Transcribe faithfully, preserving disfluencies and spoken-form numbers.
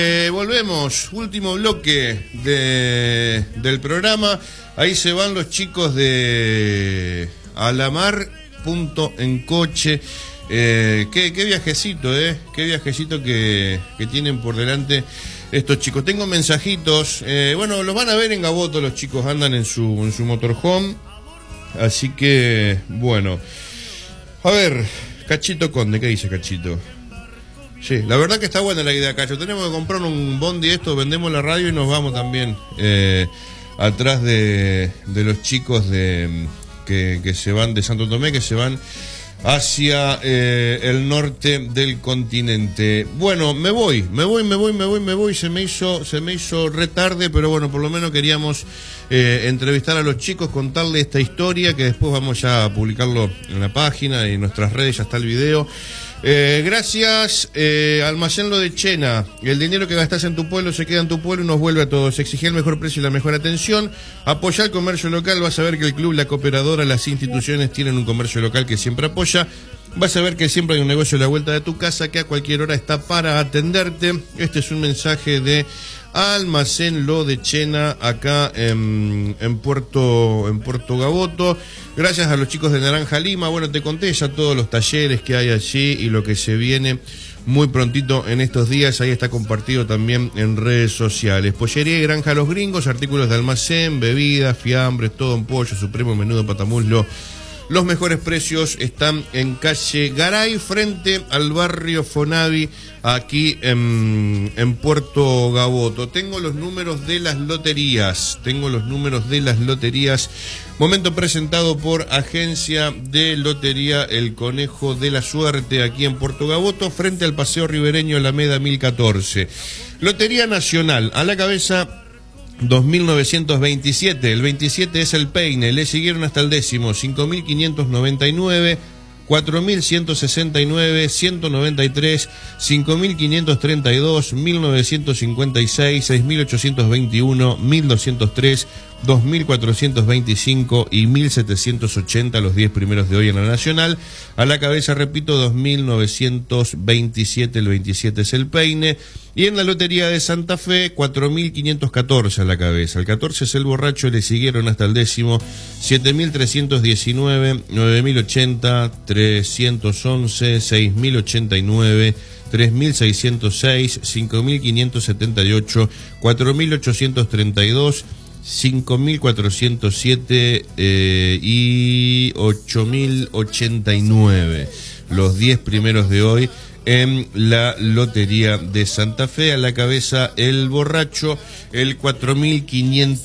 Eh, volvemos, último bloque de, del programa. Ahí se van los chicos de Alamar punto en coche. Eh, qué, qué viajecito, eh, qué viajecito que, que tienen por delante estos chicos. Tengo mensajitos, eh, bueno, los van a ver en Gaboto, los chicos andan en su, en su motorhome. Así que, bueno. A ver, Cachito Conde, ¿qué dice Cachito? Sí, la verdad que está buena la idea, Cacho. Tenemos que comprar un bondi esto, vendemos la radio y nos vamos también eh, atrás de, de los chicos de que, que se van de Santo Tomé, que se van hacia eh, el norte del continente. Bueno, me voy, me voy, me voy, me voy, me voy. Se me hizo, se me hizo re tarde, pero bueno, por lo menos queríamos eh, entrevistar a los chicos, contarle esta historia, que después vamos ya a publicarlo en la página y en nuestras redes, ya está el video. Eh, gracias, eh, Almacén Lo de Chena. El dinero que gastas en tu pueblo se queda en tu pueblo y nos vuelve a todos. Exigir el mejor precio y la mejor atención. Apoyar el comercio local. Vas a ver que el club, la cooperadora, las instituciones tienen un comercio local que siempre apoya. Vas a ver que siempre hay un negocio a la vuelta de tu casa que a cualquier hora está para atenderte. Este es un mensaje de Almacén Lo de Chena, acá en, en Puerto en Puerto Gaboto. Gracias a los chicos de Naranja Lima. Bueno, te conté ya todos los talleres que hay allí y lo que se viene muy prontito en estos días. Ahí está compartido también en redes sociales. Pollería y Granja Los Gringos, artículos de almacén, bebidas, fiambres, todo en pollo, supremo, menudo, patamuslo. Los mejores precios están en calle Garay, frente al barrio Fonavi, aquí en, en Puerto Gaboto. Tengo los números de las loterías, tengo los números de las loterías. Momento presentado por Agencia de Lotería El Conejo de la Suerte, aquí en Puerto Gaboto, frente al Paseo Ribereño Alameda mil catorce. Lotería Nacional, a la cabeza dos mil novecientos veintisiete, el veintisiete es el peine, le siguieron hasta el décimo, cinco mil quinientos noventa y nueve, cuatro mil ciento sesenta y nueve, ciento noventa y tres, cinco mil quinientos treinta y dos, mil novecientos cincuenta y seis, seis mil ochocientos veintiuno, mil doscientos tres, dos mil cuatrocientos veinticinco y mil setecientos ochenta, los diez primeros de hoy en la Nacional. A la cabeza, repito, dos mil novecientos veintisiete, el veintisiete es el peine. Y en la Lotería de Santa Fe, cuatro mil quinientos catorce a la cabeza. El catorce es el borracho, le siguieron hasta el décimo, siete mil trescientos diecinueve, nueve mil ochenta, trescientos once, seis mil ochenta y nueve, tres mil seiscientos seis, cinco mil quinientos setenta y ocho, cuatro mil ochocientos treinta y dos, cinco mil cuatrocientos siete eh, y ocho mil ochenta y nueve, los diez primeros de hoy en la Lotería de Santa Fe. A la cabeza el borracho, el cuatro mil quinientos